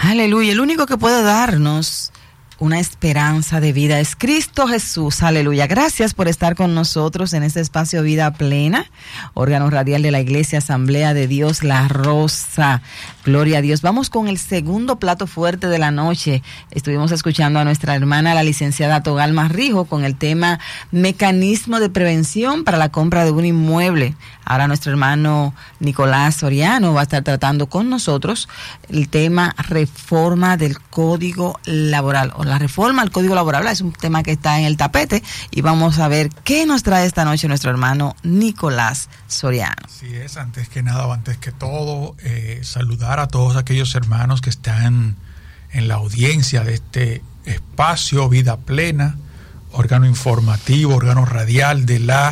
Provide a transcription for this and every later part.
Aleluya. El único que puede darnos una esperanza de vida es Cristo Jesús. Aleluya. Gracias por estar con nosotros en este espacio Vida Plena, órgano radial de la Iglesia Asamblea de Dios La Rosa. Gloria a Dios. Vamos con el segundo plato fuerte de la noche. Estuvimos escuchando a nuestra hermana, la licenciada Togalma Rijo, con el tema mecanismo de prevención para la compra de un inmueble. Ahora nuestro hermano Nicolás Soriano va a estar tratando con nosotros el tema reforma del Código Laboral, o la reforma al Código Laboral. Es un tema que está en el tapete y vamos a ver qué nos trae esta noche nuestro hermano Nicolás Soriano. Así es, antes que nada, antes que todo, saludar a todos aquellos hermanos que están en la audiencia de este espacio Vida Plena, órgano informativo, órgano radial de la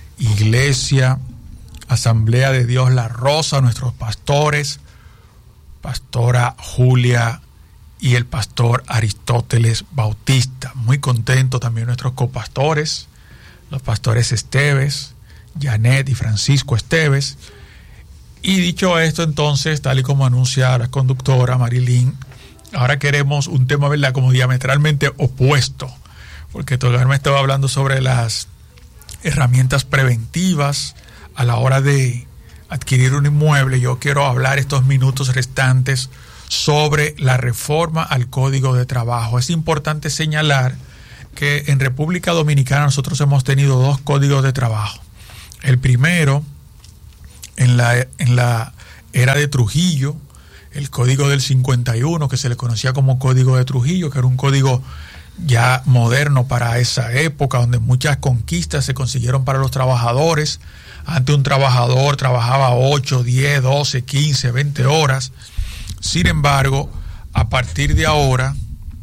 Iglesia Asamblea de Dios La Rosa, nuestros pastores, pastora Julia y el pastor Aristóteles Bautista. Muy contento también nuestros copastores, los pastores Esteves, Janet y Francisco Esteves. Y dicho esto, entonces, tal y como anuncia la conductora Marilyn, ahora queremos un tema, ¿verdad?, como diametralmente opuesto, porque todavía me estaba hablando sobre las herramientas preventivas a la hora de adquirir un inmueble. Yo quiero hablar estos minutos restantes sobre la reforma al Código de Trabajo. Es importante señalar que en República Dominicana nosotros hemos tenido dos códigos de trabajo. El primero, en la era de Trujillo, el Código del 51, que se le conocía como Código de Trujillo, que era un código ya moderno para esa época, donde muchas conquistas se consiguieron para los trabajadores. Antes un trabajador trabajaba 8, 10, 12, 15, 20 horas. Sin embargo, a partir de ahora,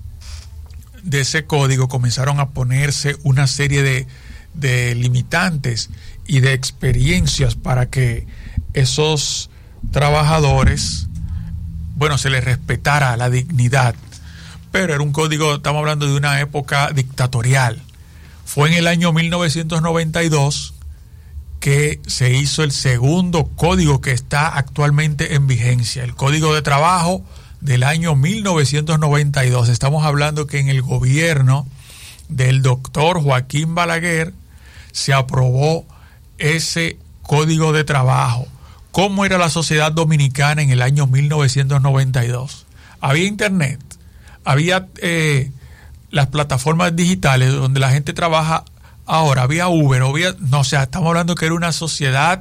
de ese código comenzaron a ponerse una serie de limitantes y de experiencias para que esos trabajadores, bueno, se les respetara la dignidad. Pero era un código, estamos hablando de una época dictatorial. Fue en el año 1992 que se hizo el segundo código que está actualmente en vigencia, el Código de Trabajo del año 1992. Estamos hablando que en el gobierno del doctor Joaquín Balaguer se aprobó ese Código de Trabajo. ¿Cómo era la sociedad dominicana en el año 1992? Había internet, había las plataformas digitales donde la gente trabaja ahora, había Uber, estamos hablando que era una sociedad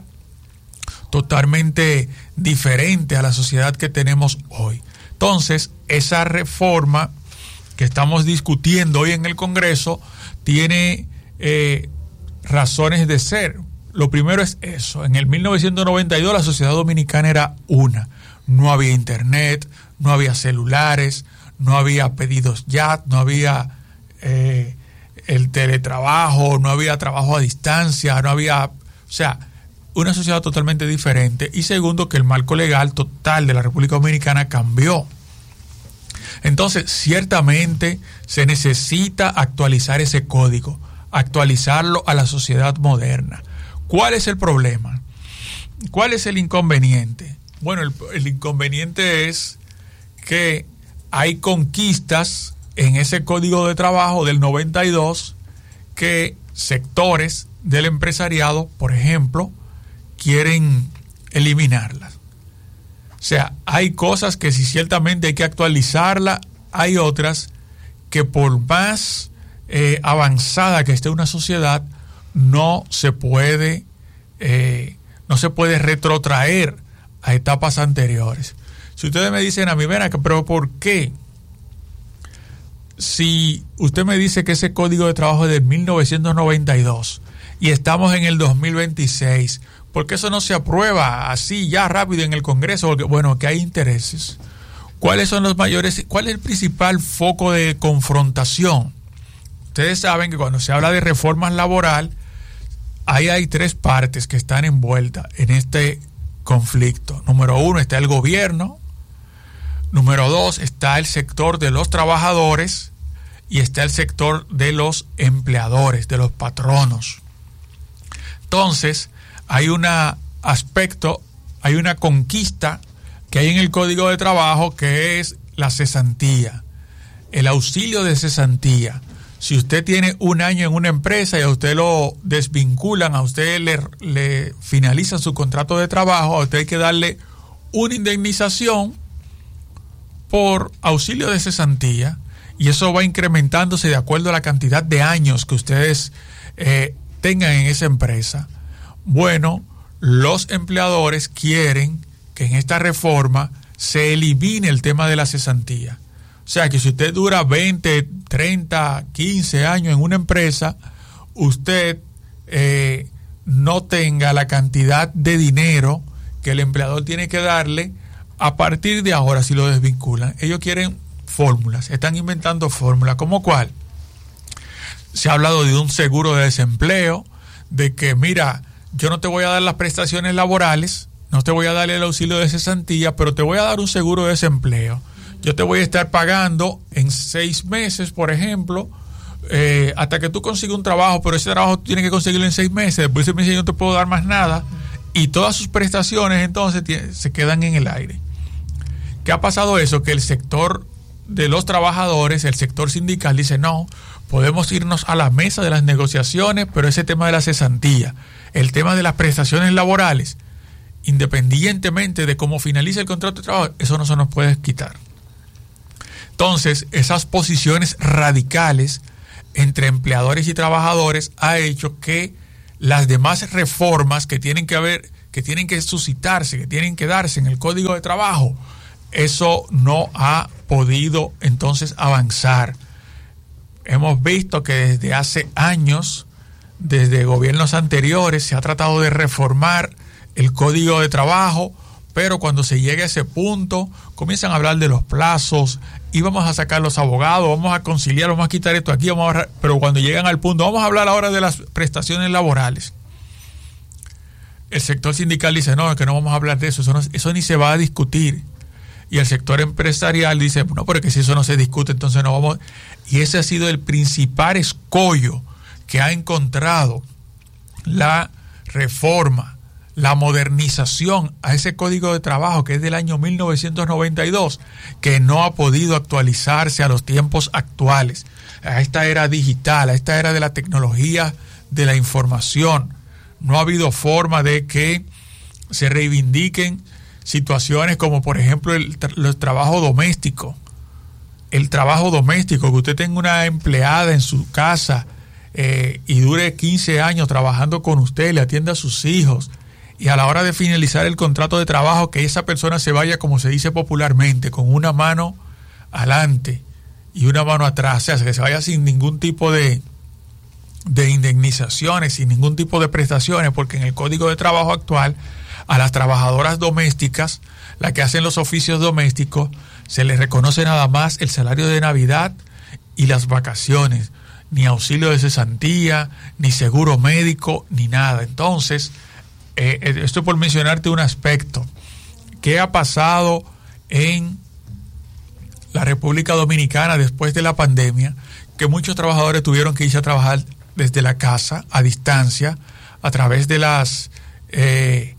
totalmente diferente a la sociedad que tenemos hoy. Entonces, esa reforma que estamos discutiendo hoy en el Congreso tiene razones de ser. Lo primero es eso. En el 1992 la sociedad dominicana era una. No había internet, no había celulares, no había pedidos ya, no había el teletrabajo, no había trabajo a distancia, no había, una sociedad totalmente diferente. Y segundo, que el marco legal total de la República Dominicana cambió. Entonces, ciertamente se necesita actualizar ese código, actualizarlo a la sociedad moderna. ¿Cuál es el problema? ¿Cuál es el inconveniente? Bueno, el inconveniente es que hay conquistas en ese Código de Trabajo del 92 que sectores del empresariado, por ejemplo, quieren eliminarlas. O sea, hay cosas que si ciertamente hay que actualizarlas, hay otras que por más avanzada que esté una sociedad, no se puede retrotraer a etapas anteriores. Si ustedes me dicen a mí, ven acá, pero ¿por qué? Si usted me dice que ese Código de Trabajo es de 1992 y estamos en el 2026, ¿por qué eso no se aprueba así ya rápido en el Congreso? Porque, bueno, que hay intereses. ¿Cuáles son los mayores? ¿Cuál es el principal foco de confrontación? Ustedes saben que cuando se habla de reformas laboral, ahí hay tres partes que están envueltas en este conflicto. Número uno está el gobierno, número dos está el sector de los trabajadores y está el sector de los empleadores, de los patronos. Entonces, hay una conquista que hay en el Código de Trabajo, que es la cesantía, el auxilio de cesantía. Si usted tiene un año en una empresa y a usted lo desvinculan, a usted le finalizan su contrato de trabajo, a usted hay que darle una indemnización por auxilio de cesantía, y eso va incrementándose de acuerdo a la cantidad de años que ustedes tengan en esa empresa. Bueno, los empleadores quieren que en esta reforma se elimine el tema de la cesantía. O sea, que si usted dura 20, 30, 15 años en una empresa, usted no tenga la cantidad de dinero que el empleador tiene que darle a partir de ahora si lo desvinculan. Ellos quieren fórmulas, están inventando fórmulas. ¿Cómo cuál? Se ha hablado de un seguro de desempleo, de que mira, yo no te voy a dar las prestaciones laborales, no te voy a dar el auxilio de cesantía, pero te voy a dar un seguro de desempleo. Yo te voy a estar pagando en 6 meses, por ejemplo, hasta que tú consigas un trabajo, pero ese trabajo tú tienes que conseguirlo en 6 meses, después de 6 meses yo no te puedo dar más nada, y todas sus prestaciones entonces se quedan en el aire. ¿Qué ha pasado eso? Que el sector de los trabajadores, el sector sindical dice, no, podemos irnos a la mesa de las negociaciones, pero ese tema de la cesantía, el tema de las prestaciones laborales, independientemente de cómo finalice el contrato de trabajo, eso no se nos puede quitar. Entonces, esas posiciones radicales entre empleadores y trabajadores ha hecho que las demás reformas que tienen que haber, que tienen que suscitarse, que tienen que darse en el Código de Trabajo, eso no ha podido entonces avanzar. Hemos visto que desde hace años, desde gobiernos anteriores, se ha tratado de reformar el Código de Trabajo, pero cuando se llega a ese punto, comienzan a hablar de los plazos, y vamos a sacar los abogados, vamos a conciliar, vamos a quitar esto aquí, pero cuando llegan al punto, vamos a hablar ahora de las prestaciones laborales. El sector sindical dice, no, es que no vamos a hablar de eso, eso ni se va a discutir. Y el sector empresarial dice, no, porque si eso no se discute, entonces no vamos. Y ese ha sido el principal escollo que ha encontrado la reforma, la modernización a ese Código de Trabajo que es del año 1992, que no ha podido actualizarse a los tiempos actuales, a esta era digital, a esta era de la tecnología de la información. No ha habido forma de que se reivindiquen situaciones como, por ejemplo, el trabajo doméstico. El trabajo doméstico, que usted tenga una empleada en su casa y dure 15 años trabajando con usted, le atienda a sus hijos, y a la hora de finalizar el contrato de trabajo, que esa persona se vaya, como se dice popularmente, con una mano adelante y una mano atrás, o sea, que se vaya sin ningún tipo de indemnizaciones, sin ningún tipo de prestaciones, porque en el Código de Trabajo actual, a las trabajadoras domésticas, las que hacen los oficios domésticos, se les reconoce nada más el salario de Navidad y las vacaciones, ni auxilio de cesantía, ni seguro médico, ni nada. Entonces, esto por mencionarte un aspecto. ¿Qué ha pasado en la República Dominicana después de la pandemia? Que muchos trabajadores tuvieron que irse a trabajar desde la casa, a distancia, a través de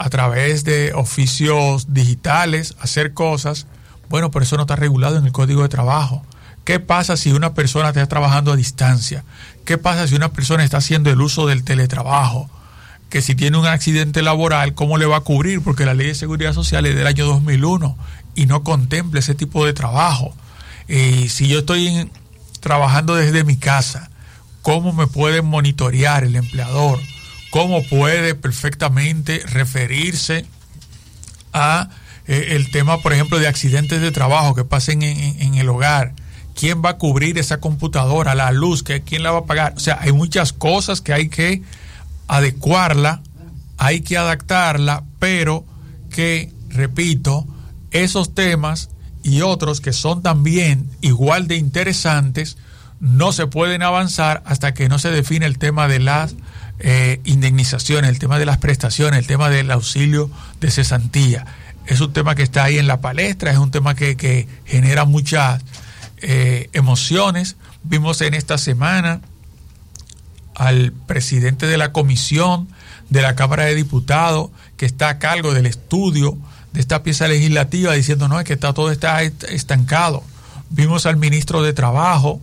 oficios digitales, hacer cosas. Bueno, pero eso no está regulado en el Código de Trabajo. ¿Qué pasa si una persona está trabajando a distancia? ¿Qué pasa si una persona está haciendo el uso del teletrabajo? Que si tiene un accidente laboral, ¿cómo le va a cubrir? Porque la Ley de Seguridad Social es del año 2001 y no contempla ese tipo de trabajo. Si yo estoy trabajando desde mi casa, ¿cómo me puede monitorear el empleador? ¿Cómo puede perfectamente referirse a el tema, por ejemplo, de accidentes de trabajo que pasen en el hogar? ¿Quién va a cubrir esa computadora, la luz? ¿Quién la va a pagar? O sea, hay muchas cosas que hay que adecuarla, hay que adaptarla, pero que, repito, esos temas y otros que son también igual de interesantes no se pueden avanzar hasta que no se define el tema de las indemnizaciones, el tema de las prestaciones, el tema del auxilio de cesantía. Es un tema que está ahí en la palestra, es un tema que genera muchas emociones. Vimos en esta semana al presidente de la comisión de la Cámara de Diputados, que está a cargo del estudio de esta pieza legislativa diciendo no, es que todo está estancado. Vimos al ministro de Trabajo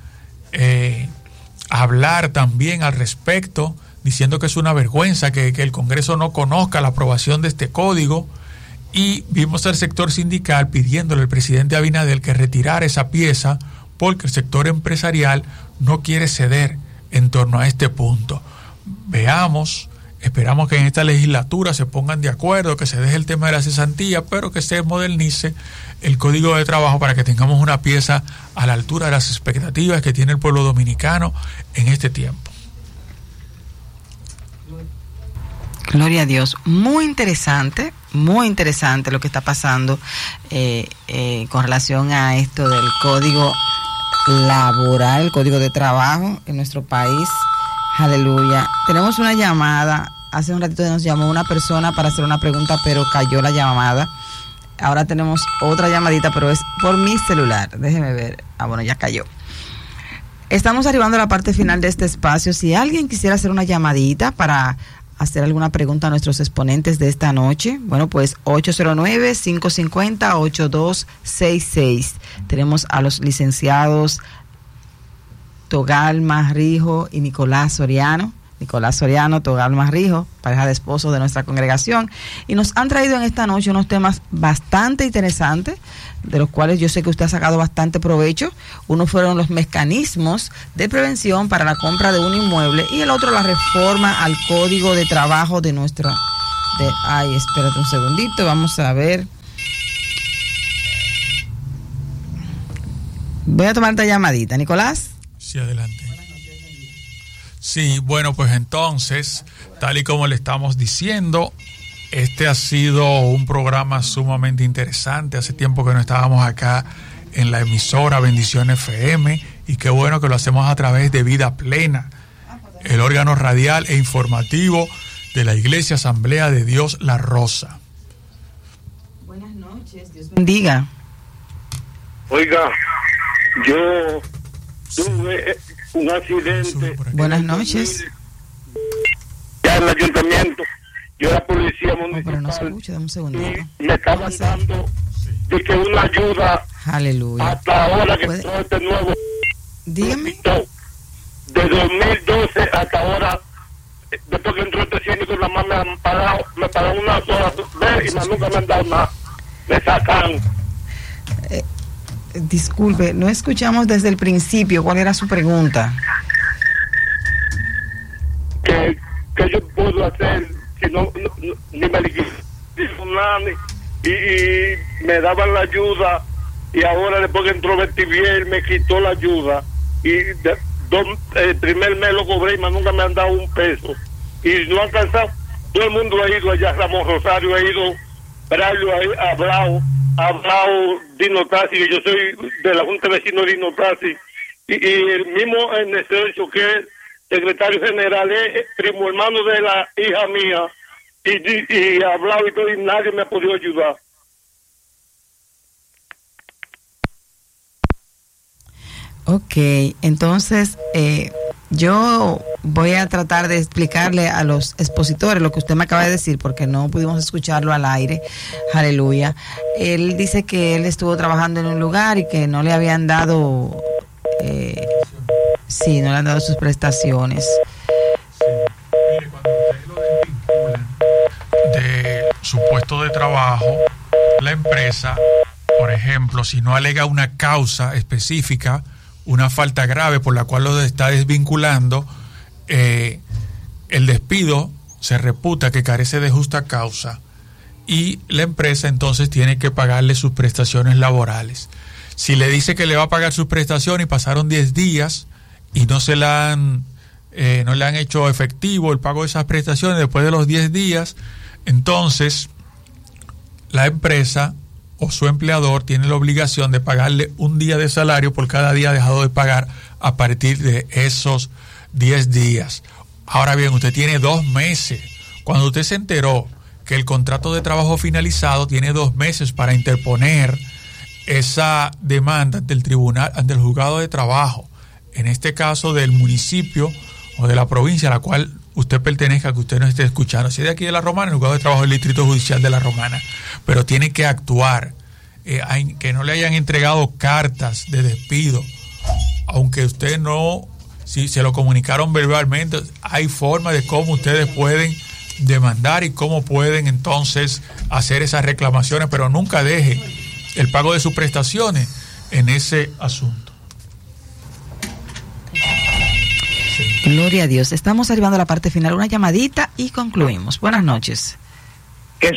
hablar también al respecto, diciendo que es una vergüenza que el Congreso no conozca la aprobación de este código, y vimos al sector sindical pidiéndole al presidente Abinader que retirara esa pieza porque el sector empresarial no quiere ceder en torno a este punto. Veamos, esperamos que en esta legislatura se pongan de acuerdo, que se deje el tema de la cesantía, pero que se modernice el Código de Trabajo para que tengamos una pieza a la altura de las expectativas que tiene el pueblo dominicano en este tiempo. Gloria a Dios. Muy interesante lo que está pasando con relación a esto del Código Laboral, el Código de Trabajo en nuestro país. Aleluya. Tenemos una llamada. Hace un ratito nos llamó una persona para hacer una pregunta, pero cayó la llamada. Ahora tenemos otra llamadita, pero es por mi celular. Déjeme ver. Bueno, ya cayó. Estamos arribando a la parte final de este espacio. Si alguien quisiera hacer una llamadita para hacer alguna pregunta a nuestros exponentes de esta noche, bueno, pues 809-550-8266. Tenemos a los licenciados Togalma Rijo y Nicolás Soriano, Togalma Rijo, pareja de esposos de nuestra congregación, y nos han traído en esta noche unos temas bastante interesantes, de los cuales yo sé que usted ha sacado bastante provecho. Uno fueron los mecanismos de prevención para la compra de un inmueble, y el otro la reforma al Código de Trabajo de nuestra... espérate un segundito, vamos a ver. Voy a tomar esta llamadita, Nicolás. Sí, adelante. Sí, bueno, pues entonces, tal y como le estamos diciendo, este ha sido un programa sumamente interesante. Hace tiempo que no estábamos acá en la emisora Bendición FM, y qué bueno que lo hacemos a través de Vida Plena, el órgano radial e informativo de la Iglesia Asamblea de Dios La Rosa. Buenas noches, Dios bendiga. Oiga, yo tuve un accidente. Buenas noches. Ya en el ayuntamiento, yo era policía municipal. Pero no se escucha, dame un segundito. Y me estaban dando de que una ayuda. Aleluya. Hasta ahora que entró este nuevo. Dígame. De 2012 hasta ahora, después que entró este cínico, nada más me pagaron una sola vez y más nunca me han dado nada. Me sacan. Disculpe, no escuchamos desde el principio. ¿Cuál era su pregunta? ¿Qué yo puedo hacer si no ni me liquidaron y me daban la ayuda, y ahora después que entró Betivier me quitó la ayuda, y el primer mes lo cobré y más nunca me han dado un peso, y no han cansado? Todo el mundo ha ido allá, Ramón Rosario ha ido, Braulio ha hablado Dino Tassi, que yo soy de la Junta de Vecinos Dino Tassi, y el mismo Ernesto, que es secretario general, es primo hermano de la hija mía, y ha hablado y todo, y nadie me ha podido ayudar. Ok, entonces yo voy a tratar de explicarle a los expositores lo que usted me acaba de decir, porque no pudimos escucharlo al aire. Aleluya. Él dice que él estuvo trabajando en un lugar y que no le habían dado, no le han dado sus prestaciones. Sí. Mire, cuando ustedes lo desvinculan de su puesto de trabajo, la empresa, por ejemplo, si no alega una causa específica, una falta grave por la cual lo está desvinculando, el despido se reputa que carece de justa causa, y la empresa entonces tiene que pagarle sus prestaciones laborales. Si le dice que le va a pagar sus prestaciones y pasaron 10 días y no le han hecho efectivo el pago de esas prestaciones después de los 10 días, entonces la empresa o su empleador tiene la obligación de pagarle un día de salario por cada día dejado de pagar a partir de esos 10 días. Ahora bien, usted tiene 2 meses. Cuando usted se enteró que el contrato de trabajo finalizado, tiene 2 meses para interponer esa demanda ante el tribunal, ante el juzgado de trabajo, en este caso del municipio o de la provincia a la cual usted pertenezca, que usted no esté escuchando. Si es de aquí de La Romana, en el lugar de trabajo del Distrito Judicial de La Romana, pero tiene que actuar, que no le hayan entregado cartas de despido, aunque usted no, si se lo comunicaron verbalmente, hay forma de cómo ustedes pueden demandar y cómo pueden entonces hacer esas reclamaciones, pero nunca deje el pago de sus prestaciones en ese asunto. Sí. Gloria a Dios. Estamos arribando a la parte final, una llamadita y concluimos. Buenas noches. Es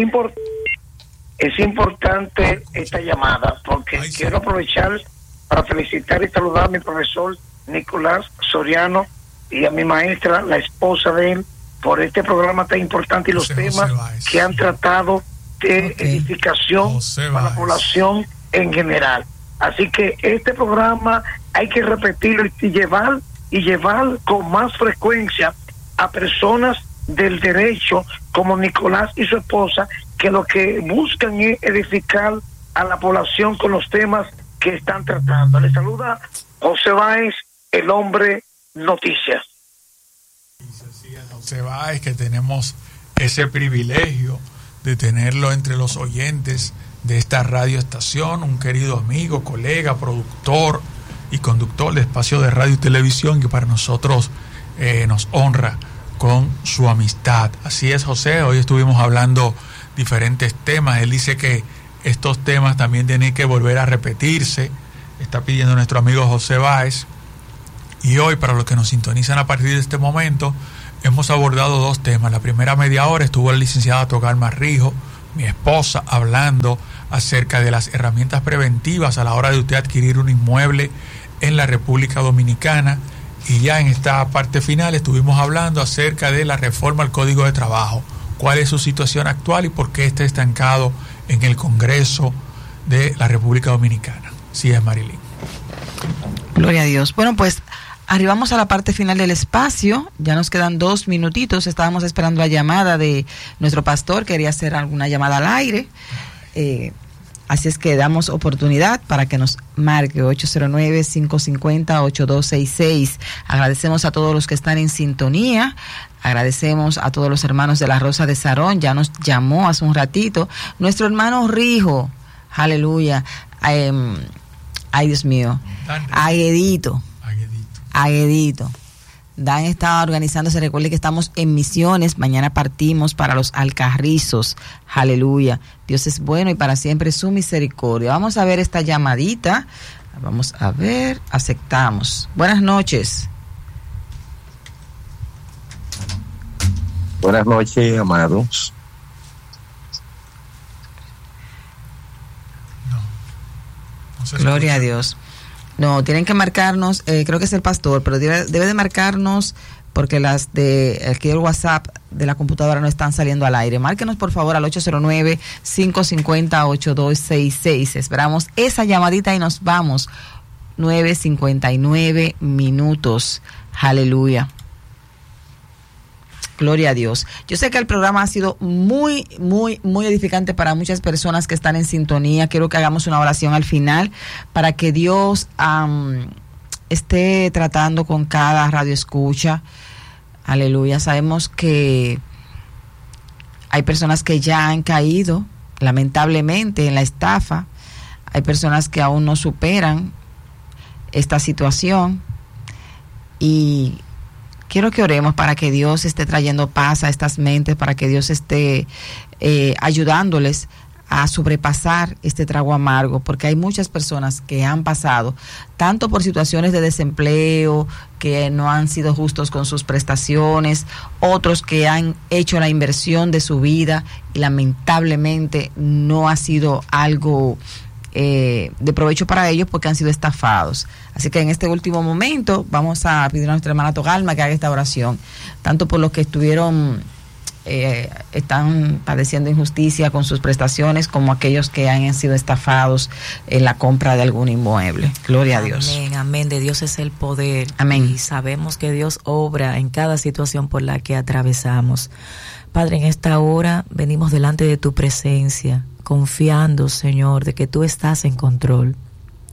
importante esta llamada porque quiero aprovechar para felicitar y saludar a mi profesor Nicolás Soriano y a mi maestra, la esposa de él, por este programa tan importante y los temas que han tratado de edificación para la población en general. Así que este programa hay que repetirlo y llevar con más frecuencia a personas del derecho como Nicolás y su esposa, que lo que buscan es edificar a la población con los temas que están tratando. Le saluda José Báez, el hombre noticias. José Báez, que tenemos ese privilegio de tenerlo entre los oyentes de esta radioestación, un querido amigo, colega, productor y conductor de espacio de radio y televisión que para nosotros nos honra con su amistad. Así es, José, hoy estuvimos hablando diferentes temas. Él dice que estos temas también tienen que volver a repetirse, está pidiendo nuestro amigo José Báez. Y hoy, para los que nos sintonizan a partir de este momento, hemos abordado dos temas. La primera media hora estuvo la licenciada Togalma Rijo, mi esposa, hablando acerca de las herramientas preventivas a la hora de usted adquirir un inmueble en la República Dominicana. Y ya en esta parte final estuvimos hablando acerca de la reforma al Código de Trabajo, cuál es su situación actual y por qué está estancado en el Congreso de la República Dominicana. Sí es, Marilyn. Gloria a Dios. Bueno, pues arribamos a la parte final del espacio, ya nos quedan 2 minutitos, estábamos esperando la llamada de nuestro pastor, quería hacer alguna llamada al aire, así es que damos oportunidad para que nos marque 809-550-8266. Agradecemos a todos los que están en sintonía, agradecemos a todos los hermanos de la Rosa de Sarón, ya nos llamó hace un ratito, nuestro hermano Rijo, aleluya, ay Dios mío, Aguedito. Dan está organizándose. Recuerde que estamos en misiones. Mañana partimos para los Alcarrizos. Aleluya. Dios es bueno y para siempre su misericordia. Vamos a ver esta llamadita. Vamos a ver. Aceptamos. Buenas noches. Buenas noches, amados. Gloria a Dios. No, tienen que marcarnos, creo que es el pastor, pero debe de marcarnos porque las de aquí del WhatsApp de la computadora no están saliendo al aire. Márquenos por favor al 809-550-8266. Esperamos esa llamadita y nos vamos. 9:59 minutos. Aleluya. Gloria a Dios. Yo sé que el programa ha sido muy edificante para muchas personas que están en sintonía. Quiero que hagamos una oración al final para que Dios esté tratando con cada radio escucha. Aleluya. Sabemos que hay personas que ya han caído, lamentablemente, en la estafa. Hay personas que aún no superan esta situación. Y quiero que oremos para que Dios esté trayendo paz a estas mentes, para que Dios esté ayudándoles a sobrepasar este trago amargo, porque hay muchas personas que han pasado tanto por situaciones de desempleo, que no han sido justos con sus prestaciones, otros que han hecho la inversión de su vida y lamentablemente no ha sido algo de provecho para ellos porque han sido estafados. Así que en este último momento vamos a pedir a nuestra hermana Togalma que haga esta oración, tanto por los que están padeciendo injusticia con sus prestaciones, como aquellos que han sido estafados en la compra de algún inmueble. Gloria a Dios. Amén, amén. De Dios es el poder. Amén. Y sabemos que Dios obra en cada situación por la que atravesamos. Padre, en esta hora venimos delante de tu presencia, confiando, Señor, de que tú estás en control.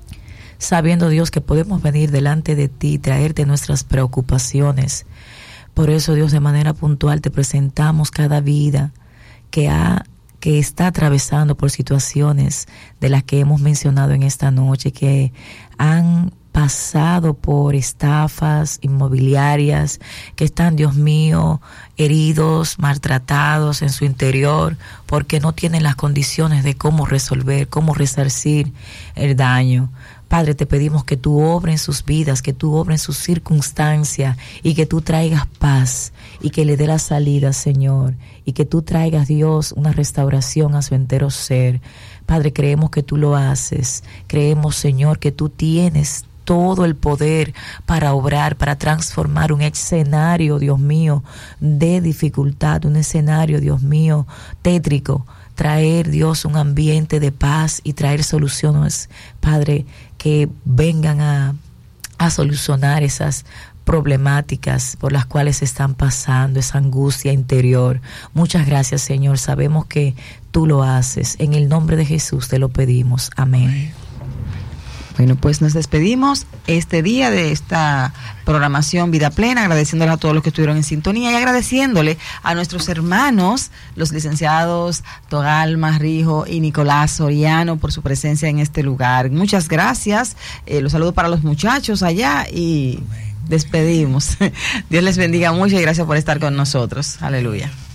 Sabiendo, Dios, que podemos venir delante de ti, traerte nuestras preocupaciones, Por eso, Dios, de manera puntual te presentamos cada vida que está atravesando por situaciones de las que hemos mencionado en esta noche, que han pasado por estafas inmobiliarias, que están, Dios mío, heridos, maltratados en su interior, porque no tienen las condiciones de cómo resolver, cómo resarcir el daño. Padre, te pedimos que tú obres en sus vidas, que tú obres en sus circunstancias y que tú traigas paz y que le dé la salida, Señor, y que tú traigas, Dios, una restauración a su entero ser. Padre, creemos que tú lo haces. Creemos, Señor, que tú tienes todo el poder para obrar, para transformar un escenario, Dios mío, de dificultad, un escenario, Dios mío, tétrico, traer, Dios, un ambiente de paz y traer soluciones, Padre, que vengan a solucionar esas problemáticas por las cuales están pasando, esa angustia interior. Muchas gracias, Señor. Sabemos que tú lo haces. En el nombre de Jesús te lo pedimos. Amén. Bueno, pues nos despedimos este día de esta programación Vida Plena, agradeciéndole a todos los que estuvieron en sintonía y agradeciéndole a nuestros hermanos, los licenciados Togalma Rijo y Nicolás Soriano, por su presencia en este lugar. Muchas gracias. Los saludos para los muchachos allá y despedimos. Dios les bendiga mucho y gracias por estar con nosotros. Aleluya.